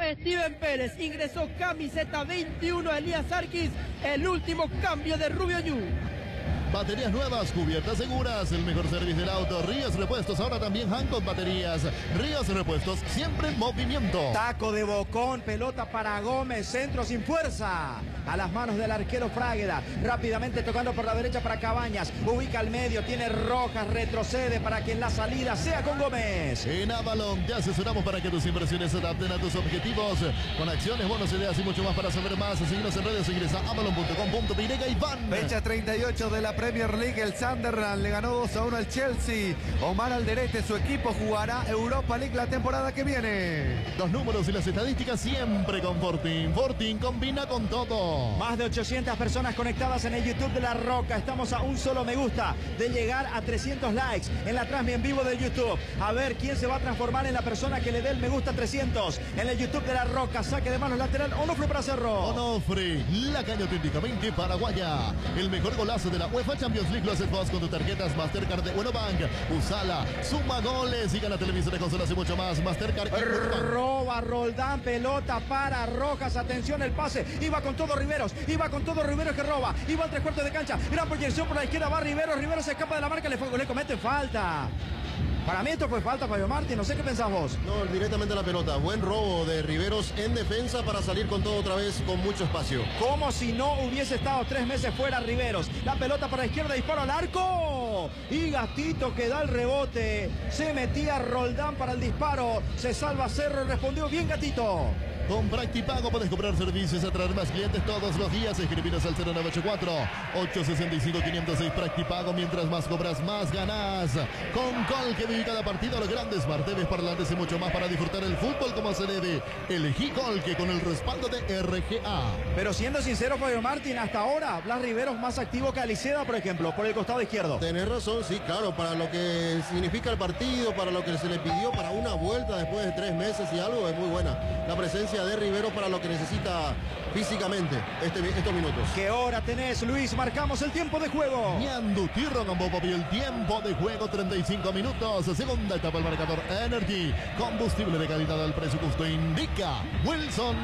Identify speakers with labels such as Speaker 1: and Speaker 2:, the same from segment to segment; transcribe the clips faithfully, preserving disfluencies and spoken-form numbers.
Speaker 1: Steven Pérez. Ingresó camiseta veintiuno Elías Arquis, el último cambio de Rubio Ñu.
Speaker 2: Baterías nuevas, cubiertas seguras, el mejor servicio del auto. Ríos Repuestos, ahora también Hancock Baterías. Ríos Repuestos, siempre en movimiento.
Speaker 3: Taco de Bocón, pelota para Gómez, centro sin fuerza. A las manos del arquero Fragueda, rápidamente tocando por la derecha para Cabañas. Ubica al medio, tiene Rojas, retrocede para que en la salida sea con Gómez.
Speaker 2: En Avalon te asesoramos para que tus inversiones se adapten a tus objetivos. Con acciones, bonos, ideas y mucho más. Para saber más, síguenos en redes, ingresa a avalon punto com punto pe. Iván.
Speaker 4: Fecha treinta y ocho de la Premier League, el Sunderland le ganó dos a uno al Chelsea. Omar Alderete, su equipo jugará Europa League la temporada que viene.
Speaker 2: Los números y las estadísticas siempre con Fortin. Fortin combina con todo.
Speaker 3: Más de ochocientas personas conectadas en el YouTube de La Roca. Estamos a un solo me gusta de llegar a trescientos likes en la transmisión en vivo de YouTube. A ver quién se va a transformar en la persona que le dé el me gusta trescientos en el YouTube de La Roca. Saque de manos lateral, Onofre para Cerro.
Speaker 2: Onofre, la caña auténticamente paraguaya. El mejor golazo de la UEFA Champions League lo haces vos con tus tarjetas Mastercard de Uenobank. Usala, suma goles y gana televisores, consolas y mucho más. Mastercard y
Speaker 3: roba Roldán, pelota para Rojas. Atención el pase, iba con todo Riveros, iba con todo Riveros que roba, iba al tres cuartos de cancha, gran proyección por la izquierda, va Riveros, Riveros se escapa de la marca, le, le comete falta. Para mí esto fue falta, Fabio Martín, no sé qué pensás vos.
Speaker 5: No, directamente la pelota, buen robo de Riveros en defensa para salir con todo otra vez con mucho espacio.
Speaker 3: Como si no hubiese estado tres meses fuera Riveros. La pelota para la izquierda, disparo al arco. Y Gatito que da el rebote. Se metía Roldán para el disparo. Se salva Cerro, respondió bien Gatito.
Speaker 2: Con Practipago puedes comprar servicios, atraer más clientes todos los días. Escribinos al cero nueve ocho cuatro, ocho seis cinco, cinco cero seis. Practipago, mientras más cobras, más ganas. Con Gol que vive cada partido, los grandes Smart T Vs, parlantes y mucho más para disfrutar el fútbol como se debe. Elegí Gol que con el respaldo de R G A.
Speaker 3: Pero siendo sincero, Fabio Martín, hasta ahora Blas Riveros más activo que Aliceda, por ejemplo, por el costado izquierdo.
Speaker 5: Tenés razón, sí, claro, para lo que significa el partido, para lo que se le pidió, para una vuelta después de tres meses y algo, es muy buena la presencia de Rivero para lo que necesita físicamente este, estos minutos.
Speaker 3: ¿Qué hora tenés, Luis? Marcamos el tiempo de juego.
Speaker 2: Ñandu Tirro con Bobo y el tiempo de juego treinta y cinco minutos. Segunda etapa el marcador Energy. Combustible de calidad al precio justo indica Wilson.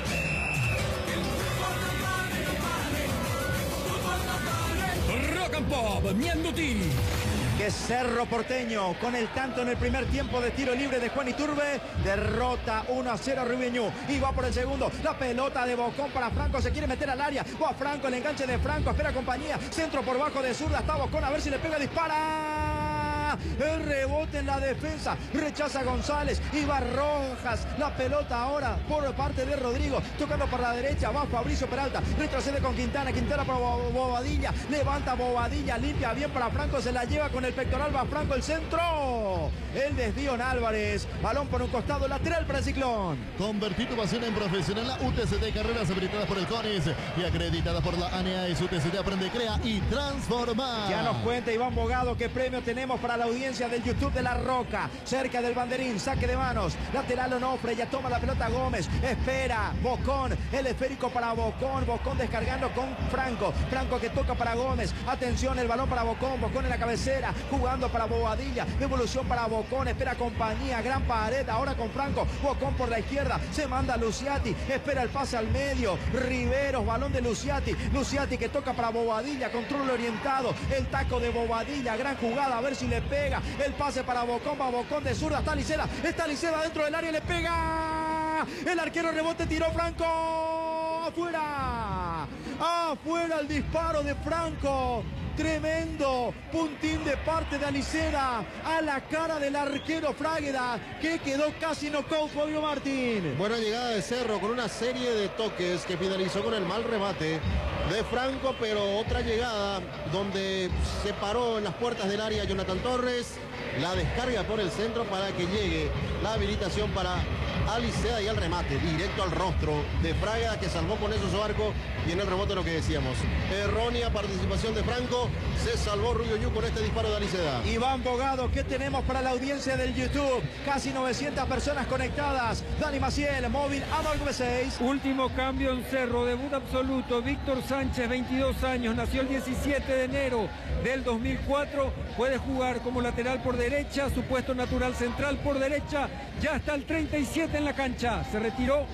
Speaker 6: Rock and Pop, Ñandutí.
Speaker 3: Que Cerro Porteño, con el tanto en el primer tiempo de tiro libre de Juan Iturbe, derrota uno a cero a Rubio Ñu. Y va por el segundo, la pelota de Bocón para Franco, se quiere meter al área, va Franco, el enganche de Franco, espera compañía, centro por bajo de zurda, está Bocón, a ver si le pega, dispara. El rebote en la defensa, rechaza González, y va Rojas, la pelota ahora por parte de Rodrigo, tocando por la derecha, va Fabricio Peralta, retrocede con Quintana, Quintana para Bobadilla, levanta Bobadilla, limpia bien para Franco, se la lleva con el pectoral, va Franco, el centro, el desvío en Álvarez, balón por un costado, lateral para el Ciclón.
Speaker 2: Convertir tu pasión en profesional, la U T C T, carreras habilitadas por el CONIS y acreditada por la A N A. U T C T aprende, crea y transforma.
Speaker 3: Ya nos cuenta Iván Bogado qué premio tenemos para la audiencia del YouTube de La Roca, cerca del banderín, saque de manos, lateral Onofre, ya toma la pelota Gómez, espera Bocón, el esférico para Bocón, Bocón descargando con Franco, Franco que toca para Gómez, atención el balón para Bocón, Bocón en la cabecera, jugando para Bobadilla, devolución para Bocón, espera compañía, gran pared, ahora con Franco, Bocón por la izquierda, se manda Luciati, espera el pase al medio, Riveros, balón de Luciati, Luciati que toca para Bobadilla, control orientado, el taco de Bobadilla, gran jugada, a ver si le pega, el pase para Bocón, va Bocón de zurda, está Liceda, está Liceda dentro del área, le pega, el arquero rebote, tiró Franco, afuera, afuera el disparo de Franco. Tremendo puntín de parte de Aliceda a la cara del arquero Fragueda, que quedó casi knockout, Fabio Martín.
Speaker 5: Buena llegada de Cerro con una serie de toques que finalizó con el mal remate de Franco, pero otra llegada donde se paró en las puertas del área Jonathan Torres, la descarga por el centro para que llegue la habilitación para Aliceda y el remate directo al rostro de Fragueda, que salvó con eso su arco, y en el rebote lo que decíamos, errónea participación de Franco, se salvó Rubio Ñu con este disparo de Aliceda.
Speaker 3: Iván Bogado, ¿qué tenemos para la audiencia del YouTube? Casi novecientas personas conectadas. Dani Maciel, móvil A nueve seis.
Speaker 6: Último cambio en Cerro, debut absoluto, Víctor Sánchez, veintidós años, nació el diecisiete de enero del dos mil cuatro, puede jugar como lateral por derecha, su puesto natural central por derecha, ya está el treinta y siete en la cancha, se retiró